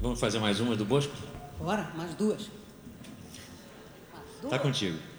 Vamos fazer mais uma do Bosco? Bora, mais duas. Tá contigo.